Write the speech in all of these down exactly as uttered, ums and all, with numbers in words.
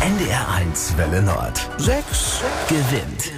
N D R eins Welle Nord. sechs gewinnt.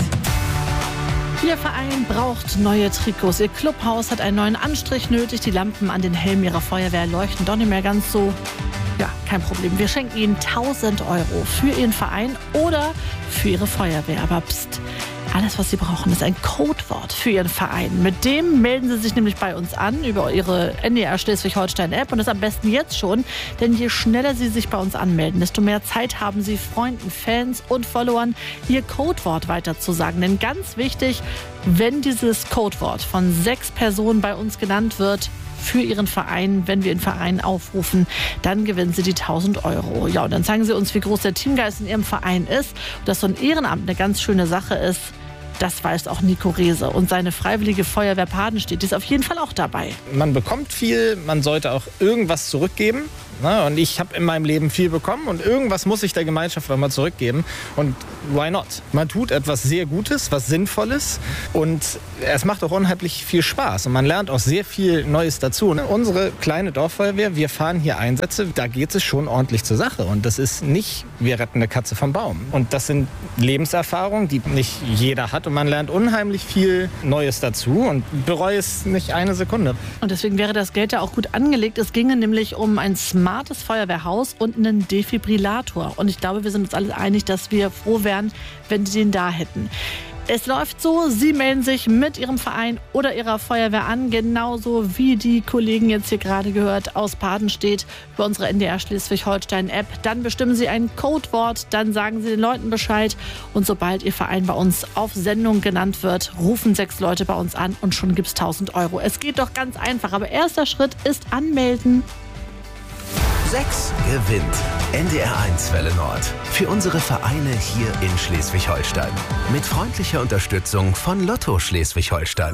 Ihr Verein braucht neue Trikots. Ihr Clubhaus hat einen neuen Anstrich nötig. Die Lampen an den Helmen ihrer Feuerwehr leuchten doch nicht mehr ganz so. Ja, kein Problem. Wir schenken Ihnen tausend Euro für Ihren Verein oder für Ihre Feuerwehr. Aber pst, alles, was Sie brauchen, ist ein Codewort für Ihren Verein. Mit dem melden Sie sich nämlich bei uns an über Ihre N D R Schleswig-Holstein-App. Und das am besten jetzt schon, denn je schneller Sie sich bei uns anmelden, desto mehr Zeit haben Sie, Freunden, Fans und Followern Ihr Codewort weiterzusagen. Denn ganz wichtig, wenn dieses Codewort von sechs Personen bei uns genannt wird, für Ihren Verein, wenn wir den Verein aufrufen, dann gewinnen Sie die tausend Euro. Ja, und dann zeigen Sie uns, wie groß der Teamgeist in Ihrem Verein ist. Und dass so ein Ehrenamt eine ganz schöne Sache ist, das weiß auch Nico Rehse. Und seine freiwillige Feuerwehr Padenstedt ist auf jeden Fall auch dabei. Man bekommt viel, man sollte auch irgendwas zurückgeben. Und ich habe in meinem Leben viel bekommen und irgendwas muss ich der Gemeinschaft auch mal zurückgeben. Und why not? Man tut etwas sehr Gutes, was Sinnvolles und es macht auch unheimlich viel Spaß. Und man lernt auch sehr viel Neues dazu. Unsere kleine Dorffeuerwehr, wir fahren hier Einsätze, da geht es schon ordentlich zur Sache. Und das ist nicht, wir retten eine Katze vom Baum. Und das sind Lebenserfahrungen, die nicht jeder hat. Und man lernt unheimlich viel Neues dazu und bereue es nicht eine Sekunde. Und deswegen wäre das Geld ja auch gut angelegt. Es ginge nämlich um ein smartes Feuerwehrhaus und einen Defibrillator. Und ich glaube, wir sind uns alle einig, dass wir froh wären, wenn Sie den da hätten. Es läuft so, Sie melden sich mit Ihrem Verein oder Ihrer Feuerwehr an, genauso wie die Kollegen jetzt hier gerade gehört aus Padenstedt über unsere N D R Schleswig-Holstein-App. Dann bestimmen Sie ein Codewort, dann sagen Sie den Leuten Bescheid und sobald Ihr Verein bei uns auf Sendung genannt wird, rufen sechs Leute bei uns an und schon gibt es tausend Euro. Es geht doch ganz einfach, aber erster Schritt ist anmelden. sechs gewinnt. N D R eins Welle Nord. Für unsere Vereine hier in Schleswig-Holstein. Mit freundlicher Unterstützung von Lotto Schleswig-Holstein.